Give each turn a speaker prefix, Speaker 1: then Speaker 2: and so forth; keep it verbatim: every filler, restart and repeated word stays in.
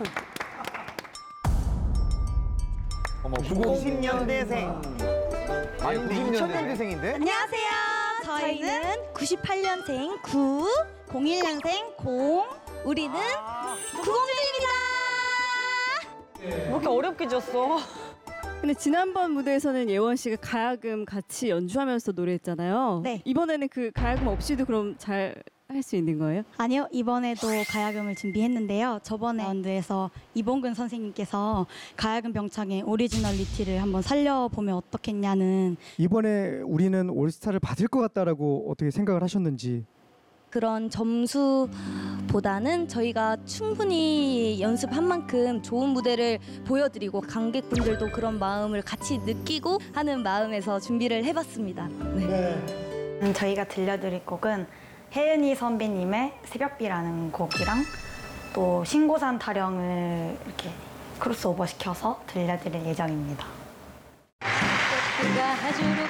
Speaker 1: 어머,
Speaker 2: 구십 년대생. 아닌데 이천 년대생인데?
Speaker 3: 안녕하세요. 저희는 구십팔 년생 구, 공일 년생 공, 우리는 구공일입니다.
Speaker 4: 왜 이렇게 어렵게 지었어?
Speaker 5: 근데 지난번 무대에서는 예원 씨가 가야금 같이 연주하면서 노래했잖아요.
Speaker 3: 네.
Speaker 5: 이번에는 그 가야금 없이도 그럼 잘 할 수 있는 거예요?
Speaker 3: 아니요, 이번에도 가야금을 준비했는데요. 저번에 라운드에서 이봉근 선생님께서 가야금 병창의 오리지널리티를 한번 살려보면 어떻겠냐는
Speaker 6: 이번에 우리는 올스타를 받을 것 같다라고 어떻게 생각을 하셨는지.
Speaker 3: 그런 점수보다는 저희가 충분히 연습한 만큼 좋은 무대를 보여드리고 관객분들도 그런 마음을 같이 느끼고 하는 마음에서 준비를 해봤습니다. 네.
Speaker 7: 음, 저희가 들려드릴 곡은 혜은이 선배님의 새벽비라는 곡이랑 또 신고산 타령을 이렇게 크로스오버 시켜서 들려드릴 예정입니다.
Speaker 3: 가주로